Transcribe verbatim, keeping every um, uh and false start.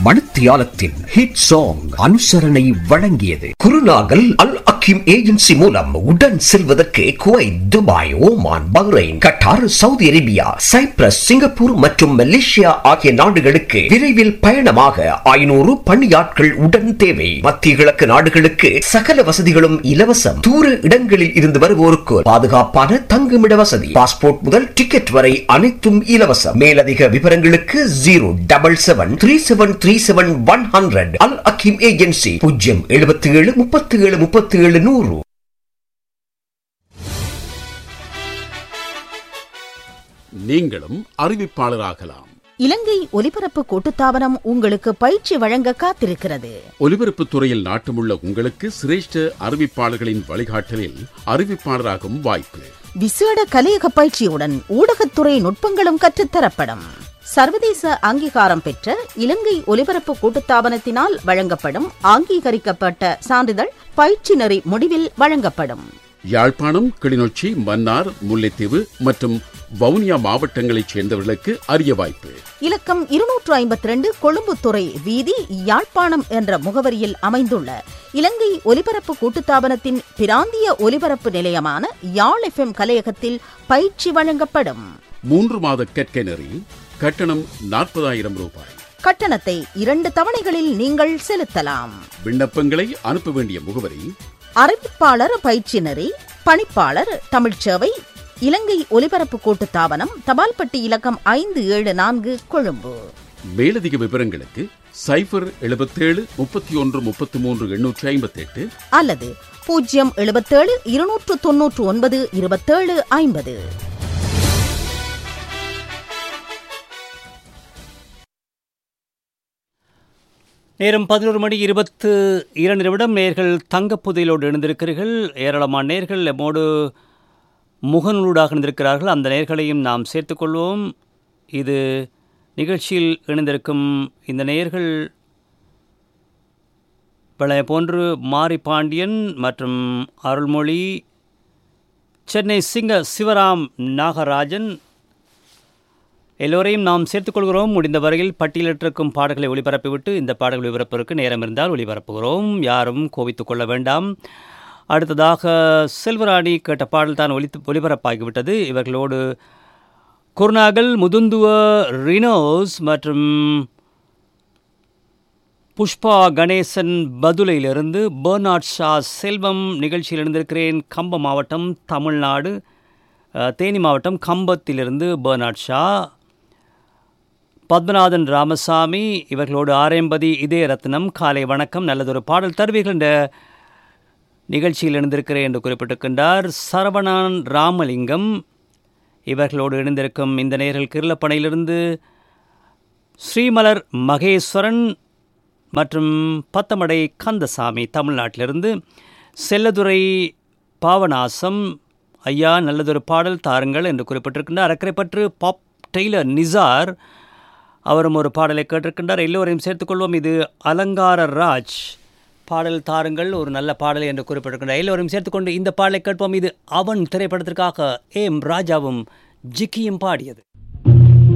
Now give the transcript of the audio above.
மணித்தியாலத்தின் hit song அனுசரணை வழங்கியது. குருநாகல் அல் Hakeem agency மூலம் உடன் செல்வதற்கு Kuwait, Dubai, Oman, Bahrain, Khattar, Saudi Arabia, Cyprus, Singapore மற்றும் மலேசியா ஆகிய நாடுகளுக்கு விரைவில் பயணமாக ஐநூறு பணியாட்கள் உடன் தேவை. மத்திய கிழக்கு நாடுகளுக்கு சகல வசதிகளும் இலவசம். தூர இடங்களில் இருந்து வருவோருக்கு பாதுகாப்பான தங்குமிட வசதி, பாஸ்போர்ட் முதல் டிக்கெட் வரை அனைத்தும் இலவசம். மேலதிக விவரங்களுக்கு zero double seven three seven three seven one hundred. அல் அக்கீம் ஏஜென்சி பூஜ்ஜியம் எழுபத்தி ஏழு முப்பத்தி ஏழு முப்பத்தி ஏழு நூறு. நீங்களும் அறிவிப்பாளராகலாம். இலங்கை ஒலிபரப்பு கூட்டுத்தாபனம் உங்களுக்கு பயிற்சி வழங்க காத்திருக்கிறது. ஒலிபரப்பு துறையில் நாட்டமுள்ள உங்களுக்கு சிரேஷ்ட அறிவிப்பாளர்களின் வழிகாட்டலில் அறிவிப்பாளராகும் வாய்ப்பு. விசேட கலையக பயிற்சியுடன் ஊடகத்துறை நுட்பங்களும் கற்றுத்தரப்படும். சர்வதேச அங்கீகாரம் பெற்ற இலங்கை ஒலிபரப்பு கூட்டுத்தாபனத்தினால் வழங்கப்படும் அங்கீகரிக்கப்பட்ட சான்றிதழ் பயிற்சி நெறி முடிவில் வழங்கப்படும். யாழ்ப்பாணம், கிளிநொச்சி, மன்னார், முல்லைத்தீவு மற்றும் வவுனியா மாவட்டங்களைச் சேர்ந்தவர்களுக்கு அரிய வாய்ப்பு. இலக்கம் இருநூற்று ஐம்பத்தி இரண்டு கொழும்புத்துறை வீதி, யாழ்ப்பாணம் என்ற முகவரியில் அமைந்துள்ள இலங்கை ஒலிபரப்பு கூட்டுத்தாபனத்தின் பிராந்திய ஒலிபரப்பு நிலையமான யாழ் எஃப் எம் கலையகத்தில் பயிற்சி வழங்கப்படும். மூன்று மாத கற்கை நெறி கட்டணம் நாற்பதாயிரம் ரூபாய். கட்டணத்தை இரண்டு தவணைகளில் நீங்கள் செலுத்தலாம். விண்ணப்பங்களை அனுப்ப வேண்டிய முகவரி: அறிவிப்பாளர் பயிற்சி நெறி, பணிப்பாளர் தமிழ்ச்சேவை, இலங்கை ஒலிபரப்பு கூட்டுத்தாபனம், தபால்பட்டி இலக்கம் ஐந்து ஏழு நான்கு, கொழும்பு. மேலதிக விவரங்களுக்கு சைபர் எழுபத்தேழு முப்பத்தி ஒன்று முப்பத்தி மூன்று எண்ணூற்றி ஐம்பத்தி எட்டு அல்லது பூஜ்ஜியம் எழுபத்தேழு இருநூற்று தொன்னூற்று ஒன்பது இருபத்தேழு ஐம்பது. நேரம் பதினோரு மணி இருபத்து இரண்டு நிமிடம். நேர்கள் தங்கப்புதையிலோடு இணைந்திருக்கிறீர்கள். ஏராளமான நேர்கள் எம்மோடு முகநூலாக இணைந்திருக்கிறார்கள். அந்த நேர்களையும் நாம் சேர்த்துக்கொள்வோம். இது நிகழ்ச்சியில் இணைந்திருக்கும் இந்த நேர்கள் பழைய போன்று மாரி பாண்டியன் மற்றும் அருள்மொழி, சென்னை சிங்க சிவராம், நாகராஜன் எல்லோரையும் நாம் சேர்த்துக்கொள்கிறோம். முடிந்த வரையில் பட்டியலிட்டிருக்கும் பாடல்களை ஒளிபரப்பிவிட்டு இந்த பாடல்கள் ஒளிபரப்பிற்கு நேரம் இருந்தால் ஒளிபரப்புகிறோம். யாரும் கோபித்துக் கொள்ள வேண்டாம். அடுத்ததாக செல்வராணி கேட்ட பாடல் தான் ஒளி ஒளிபரப்பாகிவிட்டது. இவர்களோடு குருநாகல், முதுந்துவ ரினோஸ் மற்றும் புஷ்பா கணேசன் பதுளையிலிருந்து, பெர்னாட் ஷா செல்வம் நிகழ்ச்சியில் இருந்திருக்கிறேன். கம்பம் மாவட்டம், தமிழ்நாடு, தேனி மாவட்டம் கம்பத்திலிருந்து பெர்னாட் ஷா, பத்மநாதன் ராமசாமி இவர்களோடு ஆரம்பதி இதய ரத்னம் காலை வணக்கம், நல்லதொரு பாடல் தருவீர்கள் என்ற நிகழ்ச்சியில் இணைந்திருக்கிறேன் என்று குறிப்பிட்டிருக்கின்றார். சரவணன் ராமலிங்கம் இவர்களோடு இணைந்திருக்கும் இந்த நேரில் கிருளப்பனையிலிருந்து ஸ்ரீமலர் மகேஸ்வரன் மற்றும் பத்தமடை கந்தசாமி தமிழ்நாட்டிலிருந்து, செல்லதுரை பாவநாசம் ஐயா நல்லதொரு பாடல் தாருங்கள் என்று குறிப்பிட்டிருக்கின்றார். அக்கரைப்பற்று பாப் டெய்லர் நிசார் அவரும் ஒரு பாடலை கேட்டிருக்கின்றார். எல்லோரையும் சேர்த்துக்கொள்வோம். இது அலங்கார ராஜ் பாடல் தாருங்கள், ஒரு நல்ல பாடல் என்று குறிப்பிட்டிருக்கின்றார். எல்லோரையும் சேர்த்துக்கொண்டு இந்த பாடலை கேட்போம். இது அவன் திரைப்படத்திற்காக ஏம் ராஜாவும் ஜிக்கியும் பாடியது.